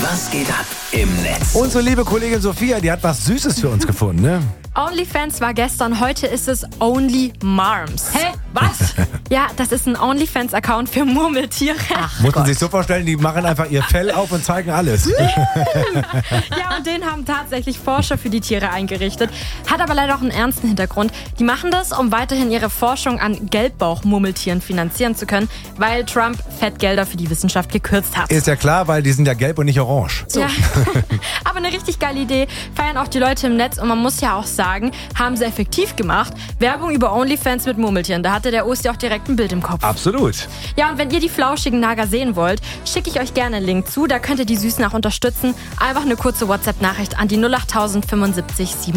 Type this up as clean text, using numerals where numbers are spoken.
Was geht ab im Netz? Unsere liebe Kollegin Sophia, die hat was Süßes für uns gefunden, ne? OnlyFans war gestern, heute ist es Only Marms. Hä? Was? Ja, das ist ein OnlyFans-Account für Murmeltiere. Muss man sich so vorstellen, die machen einfach ihr Fell auf und zeigen alles. Ja, und den haben tatsächlich Forscher für die Tiere eingerichtet. Hat aber leider auch einen ernsten Hintergrund. Die machen das, um weiterhin ihre Forschung an Gelbbauchmurmeltieren finanzieren zu können, weil Trump Fettgelder für die Wissenschaft gekürzt hat. Ist ja klar, weil die sind ja gelb und nicht orange. So. Ja, aber eine richtig geile Idee. Feiern auch die Leute im Netz und man muss ja auch sagen, haben sie effektiv gemacht. Werbung über OnlyFans mit Murmeltieren. Da hatte der Osti auch direkt ein Bild im Kopf. Absolut. Ja, und wenn ihr die flauschigen Nager sehen wollt, schicke ich euch gerne einen Link zu. Da könnt ihr die Süßen auch unterstützen. Einfach eine kurze WhatsApp-Nachricht an die 08000 75 7.